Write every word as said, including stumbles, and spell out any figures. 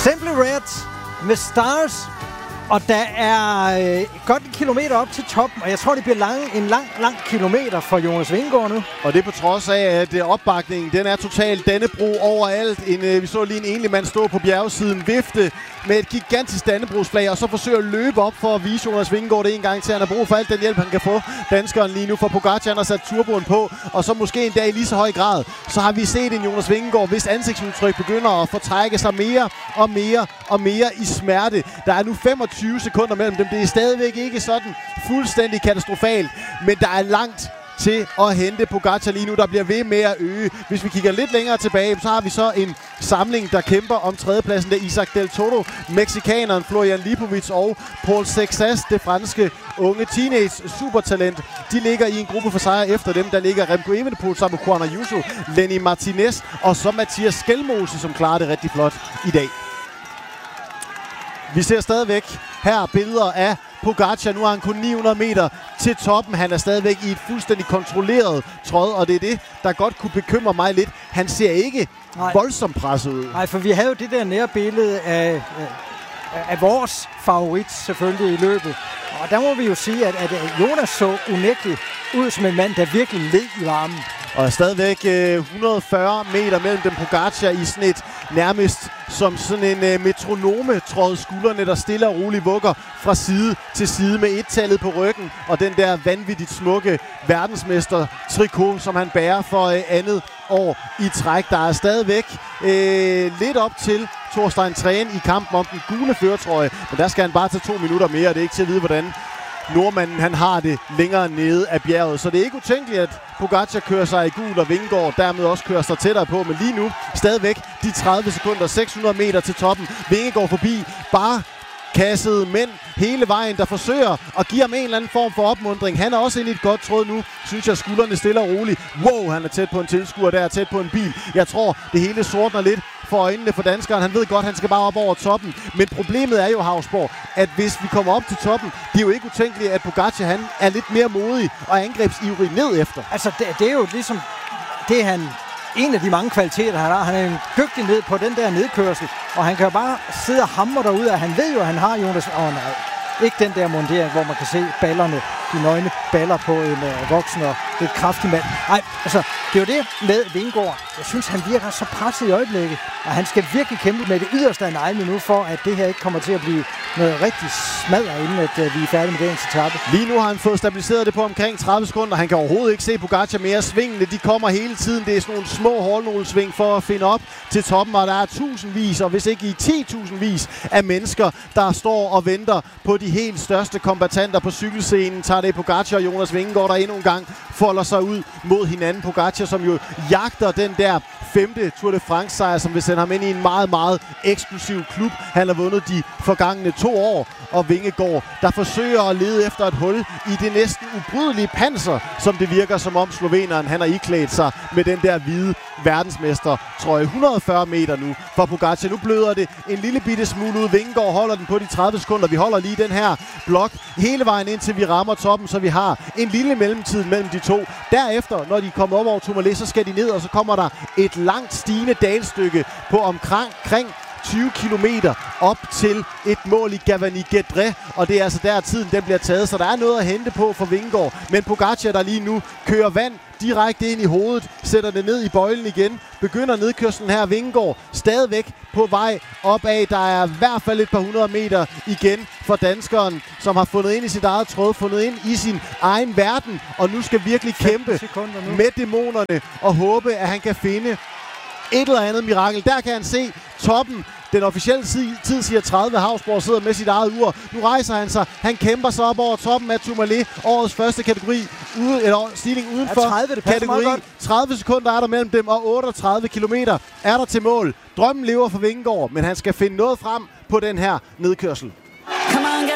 Simply Red med Stars. Og der er øh, godt en kilometer op til toppen, og jeg tror, det bliver lang, en lang, lang kilometer for Jonas Vingegaard nu. Og det på trods af, at øh, opbakningen den er totalt Dannebro overalt. En, øh, vi så lige en enlig mand stå på bjergsiden, vifte med et gigantisk Dannebrogsflag, og så forsøger at løbe op for at vise Jonas Vingegaard det en gang til. Han har brug for alt den hjælp, han kan få. Danskeren lige nu, for Pogacar har sat turboen på, og så måske en dag i lige så høj grad, så har vi set en Jonas Vingegaard, hvis ansigtsudtryk begynder at fortrække sig mere og mere og mere i smerte. Der er nu femogtyve sekunder mellem dem. Det er stadigvæk ikke sådan fuldstændig katastrofalt, men der er langt til at hente Pogacar lige nu, der bliver ved med at øge. Hvis vi kigger lidt længere tilbage, så har vi så en samling, der kæmper om tredjepladsen. Det er Isaac Del Toro, mexikaneren Florian Lipovic og Paul Sexas, det franske unge teenage supertalent. De ligger i en gruppe for sejre efter dem. Der ligger Remco Evenepoel sammen med Juan Ayuso, Lenny Martinez og så Mathias Skelmose, som klarer det rigtig flot i dag. Vi ser stadigvæk her billeder af Pogacar. Nu har han kun ni hundrede meter til toppen. Han er stadigvæk i et fuldstændig kontrolleret tråd, og det er det, der godt kunne bekymre mig lidt. Han ser ikke Nej. voldsomt presset ud. Nej, for vi havde jo det der nære billede af, af, af vores favorit selvfølgelig i løbet. Og der må vi jo sige, at, at Jonas så unægteligt ud som en mand, der virkelig led i varmen. Og stadigvæk øh, et hundrede og fyrre meter mellem dem. Pogacar i sådan et nærmest som sådan en øh, metronome tråd skuldrene, der stille og roligt vugger fra side til side med et-tallet på ryggen. Og den der vanvittigt smukke verdensmester-trikot, som han bærer for øh, andet år i træk. Der er stadigvæk øh, lidt op til Thorstein Træen i kampen om den gule førertrøje. Men der skal han bare tage to minutter mere, og det er ikke til at vide, hvordan nordmanden han har det længere nede af bjerget. Så det er ikke utænkeligt, at Pogacar kører sig i gul, og Vingegaard dermed også kører sig tættere på. Men lige nu stadigvæk de tredive sekunder, seks hundrede meter til toppen. Vingegaard forbi, bare kassede mænd hele vejen, der forsøger at give ham en eller anden form for opmuntring. Han er også inde i et godt tråd nu, synes jeg, skuldrene stille og roligt. Wow, han er tæt på en tilskuer, der er tæt på en bil. Jeg tror, det hele sortner lidt for øjnene for danskeren. Han ved godt, han skal bare op over toppen. Men problemet er jo, Hausborg, at hvis vi kommer op til toppen, det er jo ikke utænkeligt, at Pogacar han er lidt mere modig og angrebsivrig ned efter. Altså, det, det er jo ligesom det, han en af de mange kvaliteter, han har. Han er jo dygtig ned på den der nedkørsel, og han kan jo bare sidde og hamre derude, og han ved jo, at han har Jonas... Åh oh, nej, ikke den der montering, hvor man kan se ballerne, de nøgne baller på en uh, voksen og lidt kraftig mand. Nej, altså, det er jo det med Vingegaard. Jeg synes, han virker så presset i øjeblikket, og han skal virkelig kæmpe med det yderste af neglen nu, for at det her ikke kommer til at blive noget rigtig smadret, inden at uh, vi er færdige med dagens etape. Lige nu har han fået stabiliseret det på omkring tredive sekunder. Han kan overhovedet ikke se Pogacar mere. Svingene, de kommer hele tiden. Det er sådan nogle små hårnålsving for at finde op til toppen, og der er tusindvis, og hvis ikke i titusindvis af mennesker, der står og venter på de helt største kombattanter på cykelscenen. Tadej Pogacar og Jonas Vingegaard, der endnu en gang folder sig ud mod hinanden. Pogacar, som jo jagter den der femte Tour de France-sejr, som vil sende ham ind i en meget, meget eksklusiv klub. Han har vundet de forgangne to år, og Vingegaard, der forsøger at lede efter et hul i det næsten ubrydelige panser, som det virker som om sloveneren, han har iklædt sig med den der hvide verdensmester trøje. et hundrede og fyrre meter nu for Pogacar. Nu bløder det en lille bitte smule ud. Vingegaard holder den på de tredive sekunder. Vi holder lige den her blok hele vejen ind, til vi rammer toppen, så vi har en lille mellemtid mellem de to. Derefter, når de kommer op over Tourmalet, så skal de ned, og så kommer der et langt stigende dalstykke på omkring tyve kilometer op til et mål i Gavarnie-Guédré, og det er altså der tiden den bliver taget, så der er noget at hente på for Vingegaard. Men Pogacar, der lige nu kører vand direkte ind i hovedet, sætter det ned i bøjlen igen, begynder nedkørslen her. Vingegaard stadigvæk på vej opad. Der er i hvert fald et par hundrede meter igen for danskeren, som har fundet ind i sit eget tråd, fundet ind i sin egen verden, og nu skal virkelig kæmpe med dæmonerne og håbe, at han kan finde et eller andet mirakel. Der kan han se toppen. Den officielle tid siger tredive. Hausborg sidder med sit eget ur. Nu rejser han sig. Han kæmper sig op over toppen af Tourmalet. Årets første kategori. Ude, eller stigning udenfor ja, tredive, kategori. tredive sekunder er der mellem dem, og otteogtredive kilometer er der til mål. Drømmen lever for Vingegaard, men han skal finde noget frem på den her nedkørsel.